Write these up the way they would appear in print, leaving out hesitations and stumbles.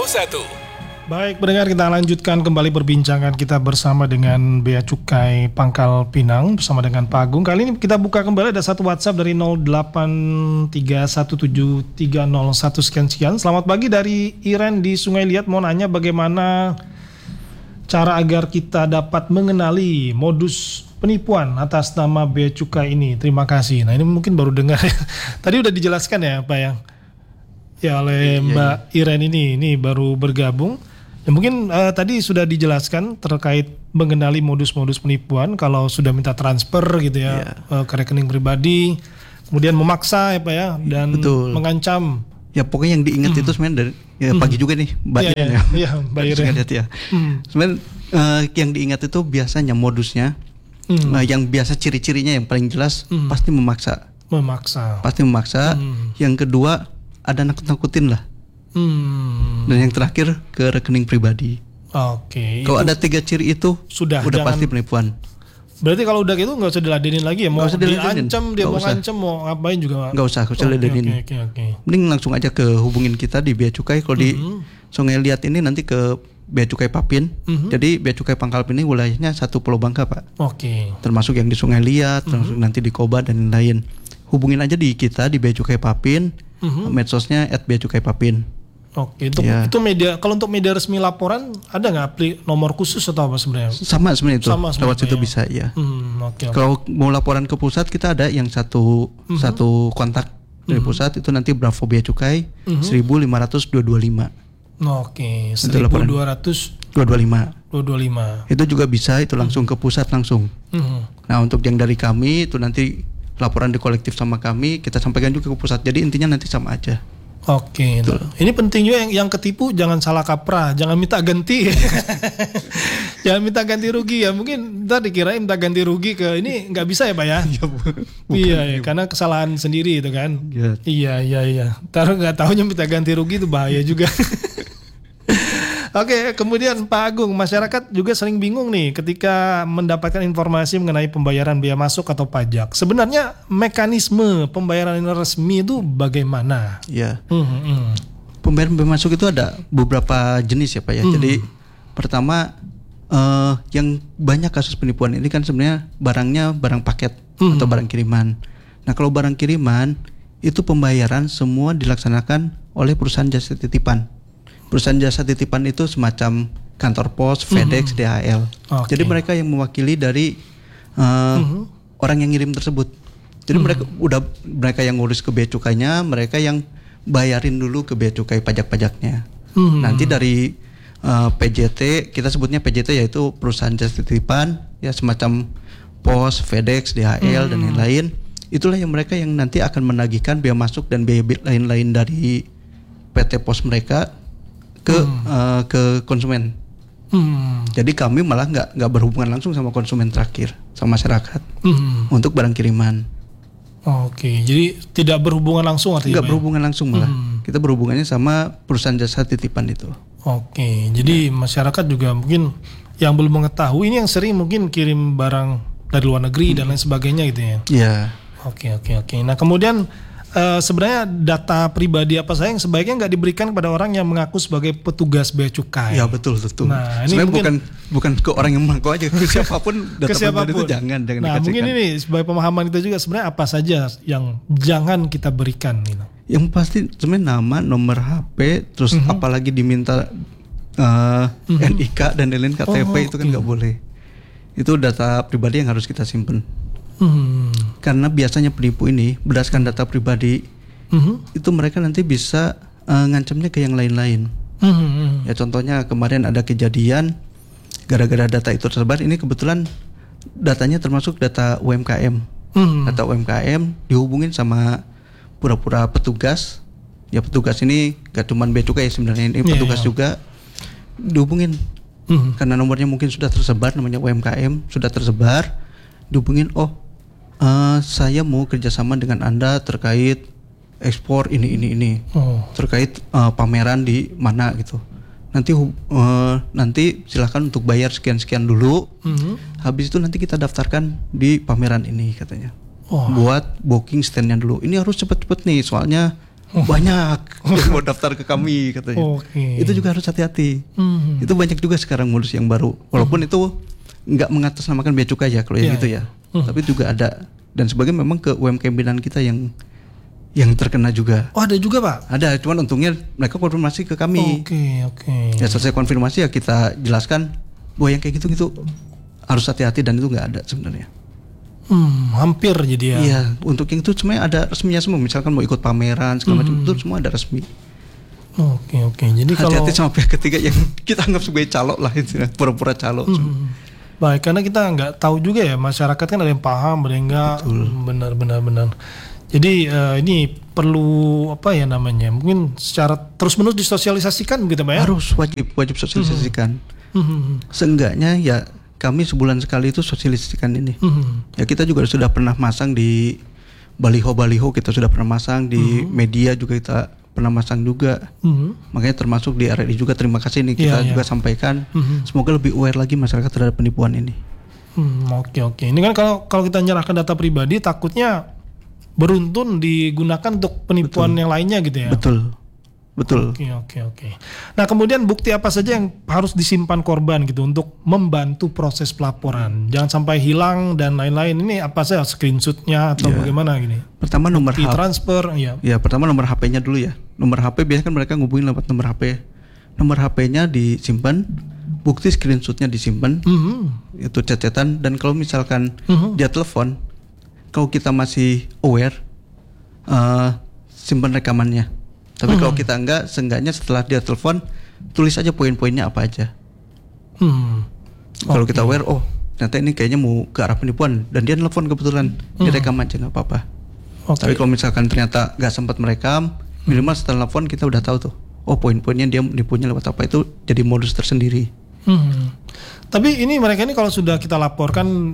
Baik, pendengar, kita lanjutkan kembali perbincangan kita bersama dengan Bea Cukai Pangkal Pinang bersama dengan Pak Agung. Kali ini kita buka kembali, ada satu WhatsApp dari 08317301 sekian. Selamat pagi dari Iren di Sungai Liat, mau nanya bagaimana cara agar kita dapat mengenali modus penipuan atas nama Bea Cukai ini. Terima kasih. Nah, ini mungkin baru dengar ya. Tadi udah dijelaskan ya Pak ya oleh Mbak Iren ini baru bergabung. Ya, mungkin tadi sudah dijelaskan terkait mengenali modus-modus penipuan kalau sudah minta transfer gitu ya ke rekening pribadi, kemudian memaksa ya Pak ya, dan betul, mengancam. Ya pokoknya yang diingat itu sebenarnya dari pagi juga nih Mbak Iren ya. Mbak Iren. Sebenarnya yang diingat itu biasanya modusnya, yang biasa ciri-cirinya yang paling jelas pasti memaksa. Pasti memaksa. Yang kedua ada nakut-nakutin lah. Dan yang terakhir ke rekening pribadi. Oke. Kalau ada 3 ciri itu udah pasti penipuan. Berarti kalau udah gitu nggak usah diladenin lagi ya. Mau diancam, dia mau ngancam, mau ngapain juga nggak usah diladenin. Mending langsung aja ke hubungin kita di Bea Cukai. Kalau di Sungai Liat ini nanti ke Bea Cukai Papin. Jadi Bea Cukai Pangkal Pinang wilayahnya 1 Pulau Bangka Pak. Oke. Termasuk yang di Sungai Liat, termasuk nanti di Koba dan lain-lain. Hubungin aja di kita di Bea Cukai Papin. Medsosnya @beacukaipapin. Oke, itu media. Kalau untuk media resmi laporan ada nggak nomor khusus atau apa sebenarnya? Sama sebenarnya itu. Lewat situ bisa ya. Kalau mau laporan ke pusat kita ada yang satu kontak dari pusat itu nanti Bravo Bea Cukai 15225. Oke, 15225. Itu juga bisa, itu langsung ke pusat langsung. Nah untuk yang dari kami itu nanti laporan di kolektif sama kami, kita sampaikan juga ke pusat. Jadi intinya nanti sama aja. Oke, nah, ini penting juga yang ketipu jangan salah kaprah, jangan minta ganti, jangan minta ganti rugi ya. Mungkin ntar dikirain minta ganti rugi ke ini nggak bisa ya Pak ya? Iya, karena kesalahan sendiri itu kan. Iya. Ntar nggak tahunya minta ganti rugi itu bahaya juga. Oke, kemudian Pak Agung, masyarakat juga sering bingung nih ketika mendapatkan informasi mengenai pembayaran biaya masuk atau pajak. Sebenarnya mekanisme pembayaran yang resmi itu bagaimana? Ya, pembayaran biaya masuk itu ada beberapa jenis ya Pak ya. Jadi pertama yang banyak kasus penipuan ini kan sebenarnya barangnya barang paket atau barang kiriman. Nah kalau barang kiriman itu pembayaran semua dilaksanakan oleh perusahaan jasa titipan. Perusahaan jasa titipan itu semacam kantor pos, FedEx, DHL. Jadi mereka yang mewakili dari orang yang ngirim tersebut. Jadi mereka yang ngurus ke Bea Cukainya, mereka yang bayarin dulu ke Bea Cukai pajak-pajaknya. Nanti dari PJT, kita sebutnya PJT yaitu perusahaan jasa titipan, ya semacam pos, FedEx, DHL dan lain-lain. Itulah yang mereka yang nanti akan menagihkan biaya masuk dan biaya lain-lain dari PT Pos mereka ke konsumen. Jadi kami malah nggak berhubungan langsung sama konsumen terakhir, sama masyarakat untuk barang kiriman. Oke, jadi tidak berhubungan langsung artinya? Nggak berhubungan langsung malah. Kita berhubungannya sama perusahaan jasa titipan itu. Oke, jadi masyarakat juga mungkin yang belum mengetahui ini yang sering mungkin kirim barang dari luar negeri dan lain sebagainya gitu ya? Iya. Oke. Nah kemudian sebenarnya data pribadi apa saja yang sebaiknya nggak diberikan kepada orang yang mengaku sebagai petugas Bea Cukai. Ya betul. Nah, ini sebenarnya bukan ke orang yang mengaku aja, ke siapapun data pribadi itu jangan Nah dikasihkan. mungkin ini sebagai pemahaman kita juga sebenarnya apa saja yang jangan kita berikan gitu. Yang pasti sebenarnya nama, nomor HP, terus apalagi diminta NIK dan lain-lain KTP itu kan nggak boleh. Itu data pribadi yang harus kita simpen. Karena biasanya penipu ini berdasarkan data pribadi itu mereka nanti bisa ngancamnya ke yang lain-lain. Ya contohnya kemarin ada kejadian gara-gara data itu tersebar. Ini kebetulan datanya termasuk data UMKM. Data UMKM dihubungin sama pura-pura petugas. Ya petugas ini gak cuma Bea Cukai sebenarnya, ini petugas juga dihubungin. Karena nomornya mungkin sudah tersebar, namanya UMKM sudah tersebar, dihubungin, saya mau kerjasama dengan Anda terkait ekspor ini, terkait pameran di mana gitu. Nanti silakan untuk bayar sekian dulu. Habis itu nanti kita daftarkan di pameran ini katanya. Buat booking standnya dulu. Ini harus cepet-cepet nih, soalnya banyak yang mau daftar ke kami katanya. Oke. Itu juga harus hati-hati. Itu banyak juga sekarang modus yang baru. Walaupun itu nggak mengatasnamakan bea cukai ya kalau yang itu ya. Tapi juga ada, dan sebagian memang ke UMKM binaan kita yang terkena juga. Oh, ada juga, Pak? Ada, cuman untungnya mereka konfirmasi ke kami. Oke. Ya selesai konfirmasi ya kita jelaskan bahwa yang kayak gitu-gitu harus hati-hati, dan itu nggak ada sebenarnya. Hampir jadi ya. Iya, untuk yang itu sebenarnya ada resminya semua. Misalkan mau ikut pameran segala macam itu semua ada resmi. Oke. Jadi Hati-hati kalau sama pihak ketiga yang kita anggap sebagai calo lah, pura-pura calo. baik, karena kita nggak tahu juga ya, masyarakat kan ada yang paham, ada yang nggak. Benar. Jadi ini perlu apa ya namanya? Mungkin secara terus-menerus disosialisasikan gitu, Pak ya. Harus wajib sosialisasikan. Seenggaknya ya kami sebulan sekali itu sosialisasikan ini. Ya kita juga sudah pernah masang di baliho, kita sudah pernah masang di media juga, kita pernah masang juga. Makanya termasuk di RRI juga, terima kasih nih kita juga sampaikan. Semoga lebih aware lagi masyarakat terhadap penipuan ini. Oke. Ini kan kalau kita menyerahkan data pribadi takutnya beruntun digunakan untuk penipuan yang lainnya gitu ya. Betul. Oke. Nah, kemudian bukti apa saja yang harus disimpan korban gitu untuk membantu proses pelaporan? Jangan sampai hilang dan lain-lain. Ini apa saja, screenshotnya atau bagaimana gini? Pertama nomor HP. Transfer, Ya, pertama nomor HP-nya dulu ya. Nomor HP biasanya kan mereka ngubungin lewat nomor HP. Nomor HP-nya disimpan, bukti screenshotnya disimpan, itu chat-chatan, dan kalau misalkan dia telepon, kalau kita masih aware, simpan rekamannya. Tapi kalau kita enggak, seenggaknya setelah dia telepon, tulis aja poin-poinnya apa aja. Kalau kita aware, oh ternyata ini kayaknya mau ke arah penipuan, dan dia nelfon kebetulan, direkam aja nggak apa-apa. Tapi kalau misalkan ternyata nggak sempat merekam, minimal setelah telepon kita udah tahu tuh, oh poin-poinnya dia nipunya lewat apa, itu jadi modus tersendiri. Tapi ini mereka ini kalau sudah kita laporkan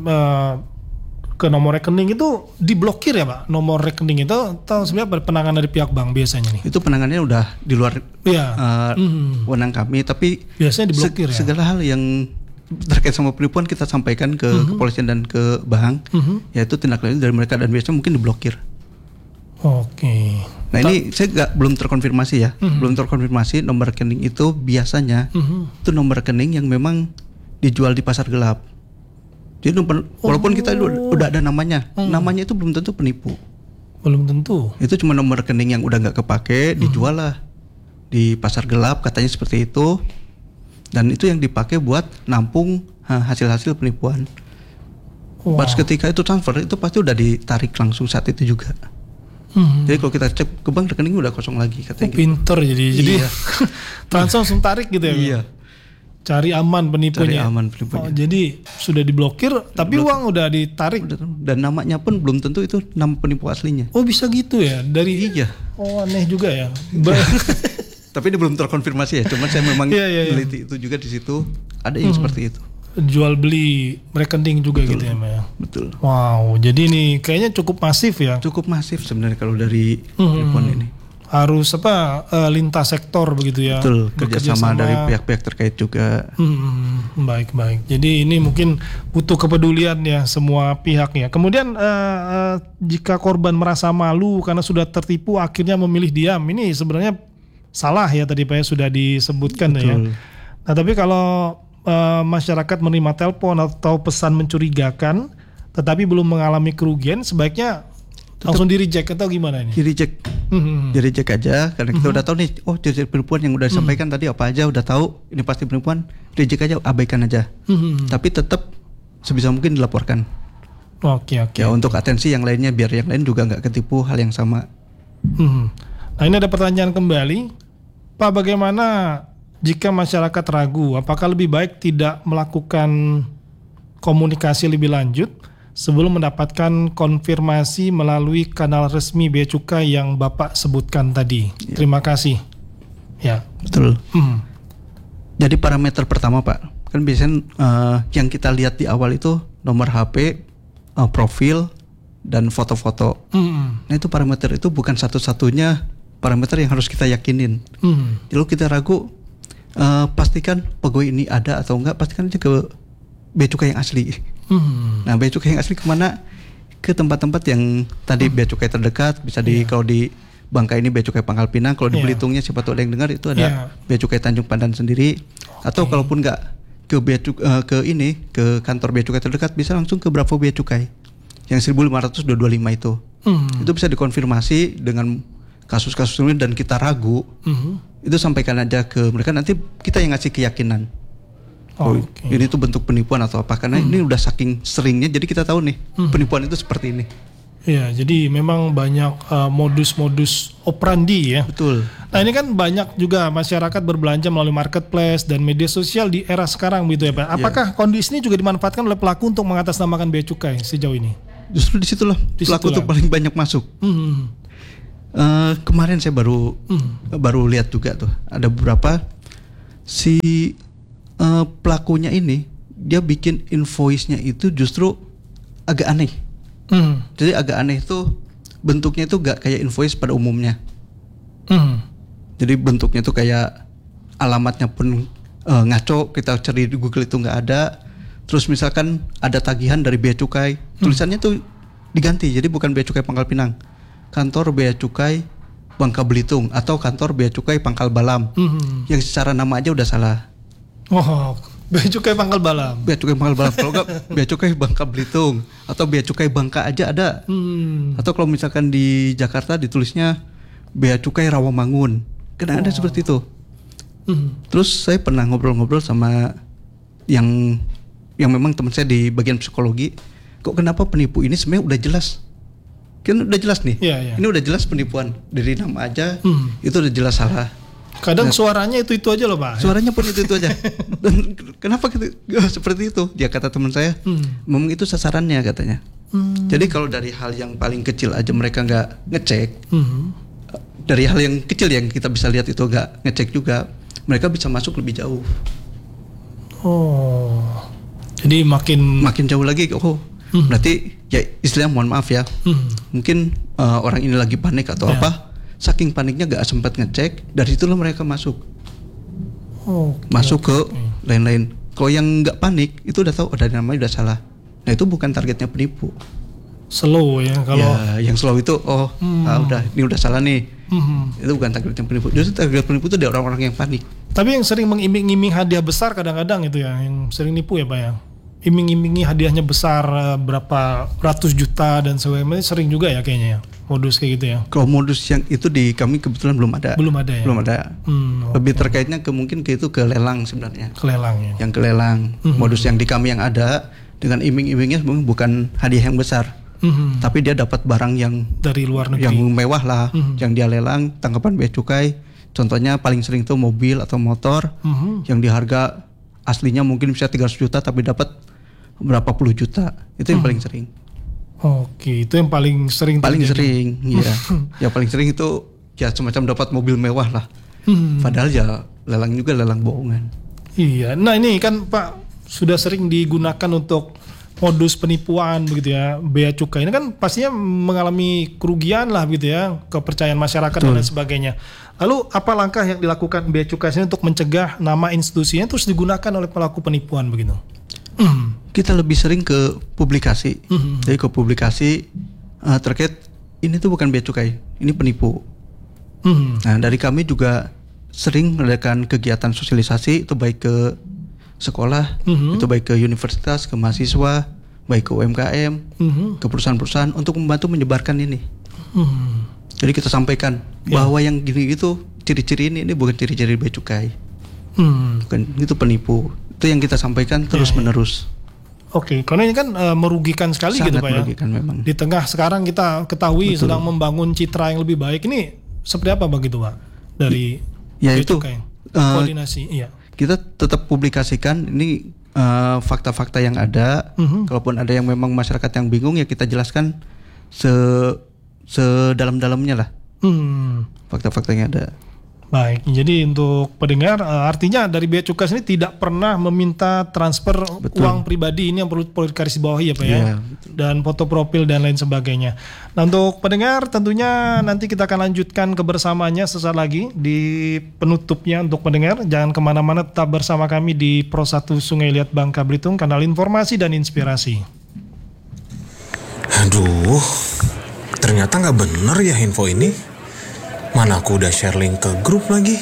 ke nomor rekening itu diblokir ya, Pak? Nomor rekening itu atau sebenarnya penanganan dari pihak bank biasanya nih? Itu penanganannya udah di luar wewenang kami, tapi biasanya diblokir ya. Segala hal yang terkait sama penipuan kita sampaikan ke kepolisian dan ke bank, yaitu tindak lanjut dari mereka, dan biasanya mungkin diblokir. Oke. Nah ini saya belum terkonfirmasi ya, belum terkonfirmasi nomor rekening itu biasanya itu nomor rekening yang memang dijual di pasar gelap. Jadi walaupun kita udah ada namanya itu belum tentu penipu. Belum tentu. Itu cuma nomor rekening yang udah nggak kepake, dijual lah di pasar gelap katanya seperti itu, dan itu yang dipakai buat nampung hasil-hasil penipuan. Pas ketika itu transfer, itu pasti udah ditarik langsung saat itu juga. Jadi kalau kita cek ke bank, rekening udah kosong lagi katanya. Pinter jadi transfer langsung tarik gitu ya. Iya. Cari aman penipunya. Jadi sudah diblokir, tapi uang udah ditarik. Dan namanya pun belum tentu itu nama penipu aslinya. Oh bisa gitu ya? Iya. Oh aneh juga ya. Tapi ini belum terkonfirmasi ya. Cuman saya memang meneliti itu juga di situ ada yang seperti itu. Jual beli rekening juga gitu ya, Mbak ya. Betul. Wow, jadi ini kayaknya cukup masif ya. Cukup masif sebenarnya kalau dari penipuan ini. Harus lintas sektor begitu ya. Betul, kerjasama dari pihak-pihak terkait juga. Baik. Jadi ini mungkin butuh kepedulian ya semua pihak ya. Kemudian jika korban merasa malu karena sudah tertipu akhirnya memilih diam, ini sebenarnya salah ya, tadi Pak ya sudah disebutkan. Betul. Ya. Nah tapi kalau masyarakat menerima telepon atau pesan mencurigakan tetapi belum mengalami kerugian, sebaiknya langsung di-reject atau gimana ini? Di-reject aja, karena kita udah tahu nih, oh jenis penipuan yang udah disampaikan tadi apa aja, udah tahu ini pasti penipuan, reject aja, abaikan aja. Tapi tetap sebisa mungkin dilaporkan. Oke. Ya untuk atensi yang lainnya, biar yang lain juga nggak ketipu hal yang sama. Nah ini ada pertanyaan kembali, Pak, bagaimana jika masyarakat ragu, apakah lebih baik tidak melakukan komunikasi lebih lanjut sebelum mendapatkan konfirmasi melalui kanal resmi Bea Cukai yang Bapak sebutkan tadi? Ya. Terima kasih. Ya, betul. Jadi parameter pertama, Pak, kan biasanya yang kita lihat di awal itu nomor HP, profil, dan foto-foto. Nah itu parameter itu bukan satu-satunya parameter yang harus kita yakinin. Kalau kita ragu, pastikan pegawai ini ada atau enggak, pastikan aja ke Bea Cukai yang asli. Nah Bea Cukai yang asli kemana? Ke tempat-tempat yang tadi Bea Cukai terdekat, bisa kalau di Bangka ini Bea Cukai Pangkal Pinang. Kalau di Belitungnya siapa tahu ada yang dengar itu ada Bea Cukai Tanjung Pandan sendiri. Atau kalaupun nggak ke ke kantor Bea Cukai terdekat, bisa langsung ke Bravo Bea Cukai yang 1.525 itu. Itu bisa dikonfirmasi dengan kasus-kasus ini dan kita ragu, itu sampaikan aja ke mereka, nanti kita yang ngasih keyakinan. Ini tuh bentuk penipuan atau apa, karena ini udah saking seringnya, jadi kita tahu nih penipuan itu seperti ini. Ya, jadi memang banyak modus-modus operandi ya. Betul. Nah ini kan banyak juga masyarakat berbelanja melalui marketplace dan media sosial di era sekarang gitu ya Pak. Apakah kondisi ini juga dimanfaatkan oleh pelaku untuk mengatasnamakan bea cukai sejauh ini? Justru disitulah pelaku tuh paling banyak masuk. Kemarin saya baru lihat juga tuh ada beberapa si pelakunya ini dia bikin invoice-nya itu justru agak aneh. Jadi agak aneh itu bentuknya itu gak kayak invoice pada umumnya. Jadi bentuknya itu kayak alamatnya pun ngaco, kita cari di Google itu nggak ada. Terus misalkan ada tagihan dari Bea Cukai, tulisannya tuh diganti, jadi bukan Bea Cukai Pangkal Pinang, kantor Bea Cukai Bangka Belitung atau kantor Bea Cukai Pangkal Balam, yang secara nama aja udah salah. Bea Cukai Pangkal Balam. Bea Cukai Pangkal Balam, kalau nggak Bea Cukai Bangka Belitung atau Bea Cukai Bangka aja ada. Atau kalau misalkan di Jakarta ditulisnya Bea Cukai Rawamangun, kan ada seperti itu. Terus saya pernah ngobrol-ngobrol sama yang memang teman saya di bagian psikologi, kok kenapa penipu ini sebenarnya udah jelas, kan udah jelas nih, ini udah jelas penipuan dari nama aja, itu udah jelas salah. Kadang suaranya itu aja loh Pak. Suaranya pun itu aja. Dan kenapa seperti itu? Dia kata teman saya, memang itu sasarannya katanya. Jadi kalau dari hal yang paling kecil aja mereka nggak ngecek, dari hal yang kecil yang kita bisa lihat itu nggak ngecek juga, mereka bisa masuk lebih jauh. Jadi makin jauh lagi. Berarti ya istilahnya mohon maaf ya, mungkin orang ini lagi panik atau apa. Saking paniknya gak sempat ngecek, dari situlah mereka masuk ke lain-lain. Kalau yang gak panik itu udah tahu ada namanya udah salah. Nah itu bukan targetnya penipu. Slow ya kalau. Ya, yang slow itu udah ini udah salah nih. Itu bukan targetnya penipu. Justru target penipu itu dari orang-orang yang panik. Tapi yang sering mengiming-iming hadiah besar kadang-kadang itu ya yang sering nipu ya Pak ya. Iming-imingi hadiahnya besar berapa ratus juta dan sebagainya, sering juga ya kayaknya ya. Modus kayak gitu ya. Kalau modus yang itu di kami kebetulan belum ada. Belum ada ya. Belum ada. Lebih terkaitnya mungkin ke lelang sebenarnya. Ke lelang ya. Yang ke lelang. Modus yang di kami yang ada dengan iming-imingnya bukan hadiah yang besar. Tapi dia dapat barang yang dari luar negeri. Yang mewah lah, yang dia lelang, tangkapan Bea Cukai. Contohnya paling sering tuh mobil atau motor yang di harga aslinya mungkin bisa 300 juta tapi dapat berapa puluh juta. Itu yang paling sering. Oke, itu yang paling sering. Iya. Yang paling sering itu ya semacam dapat mobil mewah lah. Padahal ya lelang juga lelang bohongan. Iya. Nah ini kan Pak sudah sering digunakan untuk modus penipuan begitu ya, bea cukai ini kan pastinya mengalami kerugian lah begitu ya, kepercayaan masyarakat dan lain sebagainya. Lalu apa langkah yang dilakukan bea cukai ini untuk mencegah nama institusinya terus digunakan oleh pelaku penipuan begitu? Kita lebih sering ke publikasi. Jadi ke publikasi terkait ini tuh bukan bea cukai, ini penipu. Nah dari kami juga sering melakukan kegiatan sosialisasi, itu baik ke sekolah, itu baik ke universitas, ke mahasiswa, baik ke UMKM, ke perusahaan-perusahaan untuk membantu menyebarkan ini. Jadi kita sampaikan bahwa yang gini itu ciri-ciri ini bukan ciri-ciri bea cukai, bukan itu penipu. Itu yang kita sampaikan terus menerus. Oke, karena ini kan merugikan sekali. Sangat gitu Pak merugikan ya. Memang. Di tengah sekarang kita ketahui sedang membangun citra yang lebih baik. Ini seperti apa begitu Pak? Dari ya itu koordinasi. Iya. Kita tetap publikasikan ini fakta-fakta yang ada. Kalaupun ada yang memang masyarakat yang bingung ya kita jelaskan sedalam-dalamnya lah. Fakta-fakta yang ada. Baik, jadi untuk pendengar artinya dari bea cukai ini tidak pernah meminta transfer uang pribadi, ini yang perlu garis bawahi ya Pak ya. Dan foto profil dan lain sebagainya. Nah untuk pendengar tentunya nanti kita akan lanjutkan kebersamaannya sesaat lagi di penutupnya. Untuk pendengar jangan kemana-mana, tetap bersama kami di Pro 1 Sungai Liat Bangka Belitung, kanal informasi dan inspirasi. Aduh, ternyata nggak bener ya info ini. Mana aku udah share link ke grup lagi.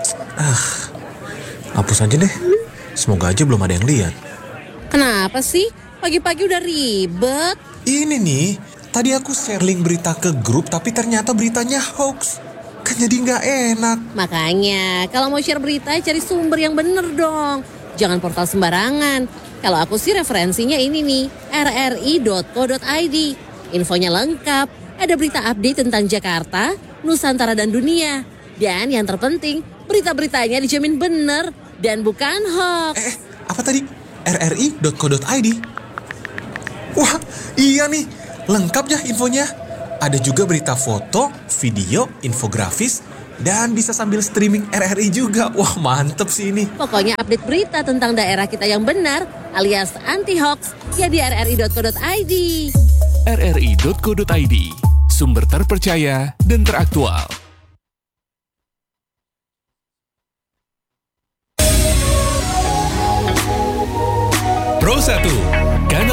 Hapus aja deh. Semoga aja belum ada yang lihat. Kenapa sih? Pagi-pagi udah ribet. Ini nih, tadi aku share link berita ke grup tapi ternyata beritanya hoax. Kan jadi nggak enak. Makanya, kalau mau share berita, cari sumber yang bener dong. Jangan portal sembarangan. Kalau aku sih referensinya ini nih, rri.co.id. Infonya lengkap, ada berita update tentang Jakarta, Nusantara dan dunia. Dan yang terpenting, berita-beritanya dijamin bener dan bukan hoax. Apa tadi? rri.co.id. Wah, iya nih. Lengkap ya infonya. Ada juga berita foto, video, infografis, dan bisa sambil streaming RRI juga. Wah, mantep sih ini. Pokoknya update berita tentang daerah kita yang benar alias anti-hoax ya di rri.co.id. rri.co.id, sumber terpercaya dan teraktual. Pro 1